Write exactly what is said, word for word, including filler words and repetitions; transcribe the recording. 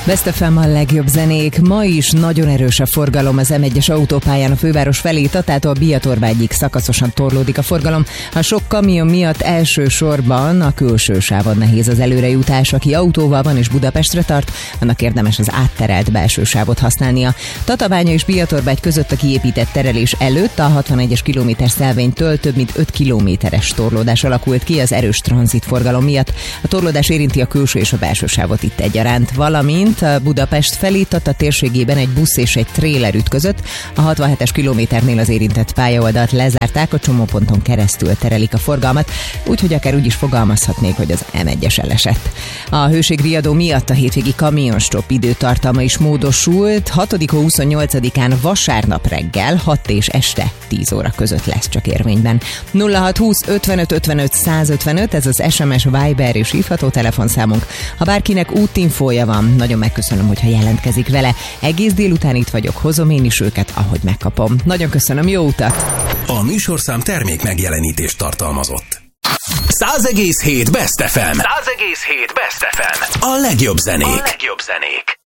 Best ef em a legjobb zenék. Ma is nagyon erős a forgalom az em egyes autópályán a főváros felé, Tatától Bíjatorbágyig szakaszosan torlódik a forgalom. A sok kamion miatt elsősorban a külső sávon nehéz az előrejutás. Aki autóval van és Budapestre tart, annak érdemes az átterelt belső sávot használnia. Tatabánya és Bíjatorbágy között a kiépített terelés előtt a hatvanegyes kilométer szelvénytől több mint öt kilométeres torlódás alakult ki az erős tranzitforgalom miatt. A torlódás érinti a külső és a belső sávot itt egyaránt, valamint Budapest felé Tata térségében egy busz és egy tréler ütközött. A hatvanhetes kilométernél az érintett pályaoldalt lezárták, a csomóponton keresztül terelik a forgalmat, úgyhogy akár úgy is fogalmazhatnék, hogy az em egyes elesett. A hőségriadó miatt a hétvégi kamionstop időtartama is módosult. hatodika huszonnyolcadikán vasárnap reggel hat és este tíz óra között lesz csak érvényben. nulla hat húsz ötvenöt ötvenöt százötvenöt, ez az es em es, Viber és hívható telefonszámunk. Ha bárkinek útinfója van, nagyon megköszönöm, hogyha jelentkezik vele. Egész délután itt vagyok, hozom én is őket, ahogy megkapom. Nagyon köszönöm, jó utat! A műsorszám termék megjelenítést tartalmazott. száz egész hét Best ef em. száz egész hét Best ef em. A legjobb zenék. A legjobb zenék.